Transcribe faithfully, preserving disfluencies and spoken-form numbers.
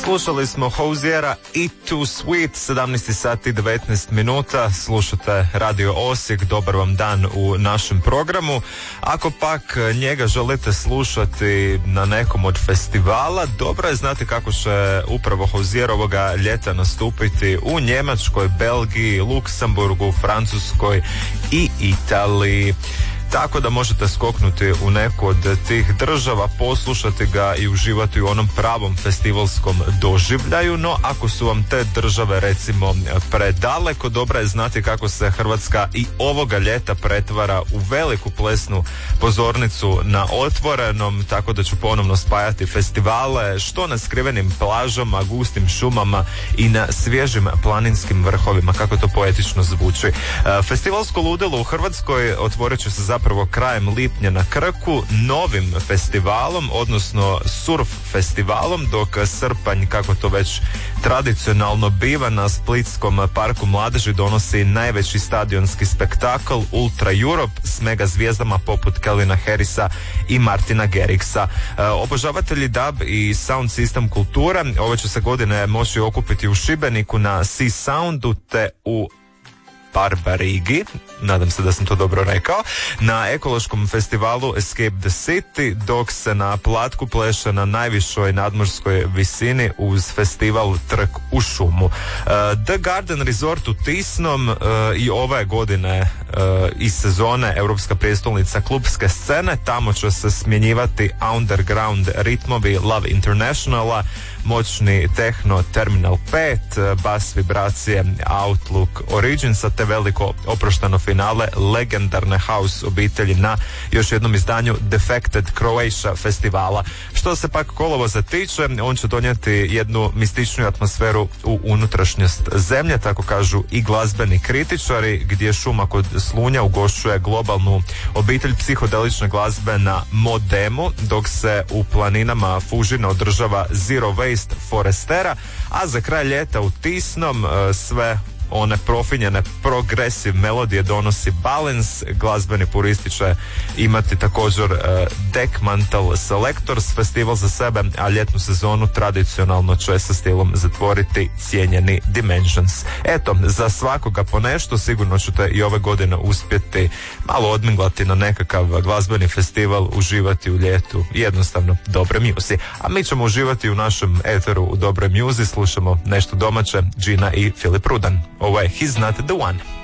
Slušali smo Hoziera i Too Sweet, sedamnaest sati i devetnaest minuta, slušate Radio Osijek, dobar vam dan u našem programu. Ako pak njega želite slušati na nekom od festivala, dobro je znati kako će upravo Hozier ovoga ljeta nastupiti u Njemačkoj, Belgiji, Luksemburgu, Francuskoj i Italiji. Tako da možete skoknuti u neku od tih država, poslušati ga i uživati u onom pravom festivalskom doživljaju, no ako su vam te države recimo predaleko, dobro je znati kako se Hrvatska i ovoga ljeta pretvara u veliku plesnu pozornicu na otvorenom, tako da ću ponovno spajati festivale, što na skrivenim plažama, gustim šumama i na svježim planinskim vrhovima, kako to poetično zvuči. Festivalsko ludilo u Hrvatskoj otvorit će se za zapravo krajem lipnja na Krku novim festivalom, odnosno surf festivalom, dok srpanj, kako to već tradicionalno biva, na Splitskom parku mladeži donosi najveći stadionski spektakl Ultra Europe s mega zvijezdama poput Calvina Harrisa i Martina Garrixa. E, obožavatelji dub i sound system kulture ove će se godine moći okupiti u Šibeniku na Sea Soundu te u Barbarigi, nadam se da sam to dobro rekao, na ekološkom festivalu Escape the City, dok se na Platku pleše na najvišoj nadmorskoj visini uz festival Trk u šumu. Uh, The Garden Resort u Tisnom uh, i ove godine uh, iz sezone Europska prijestolnica klubske scene, tamo će se smjenjivati underground ritmovi Love Internationala, moćni techno Terminal pet, bas vibracije Outlook Originsa te veliko oprošteno finale legendarne house obitelji na još jednom izdanju Defected Croatia festivala. Što se pak kolovoza tiče, on će donijeti jednu mističniju atmosferu u unutrašnjost zemlje, tako kažu i glazbeni kritičari, gdje šuma kod Slunja ugošćuje globalnu obitelj psihodelične glazbe na modemu, dok se u planinama Fužina održava Zero Waste Forestera, a za kraj ljeta u Tisnom sve one profinjene progresiv melodije donosi Balance. Glazbeni puristi će imati također uh, Deckmantel Selectors festival za sebe, a ljetnu sezonu tradicionalno će sa stilom zatvoriti cijenjeni Dimensions. Eto, za svakoga po nešto, sigurno ćete i ove godine uspjeti malo odminglati na nekakav glazbeni festival, uživati u ljetu, jednostavno dobre muzi. A mi ćemo uživati u našem eteru u dobroj muzi, slušamo nešto domaće, Gina i Filip Rudan. Ovo je He's Not The One.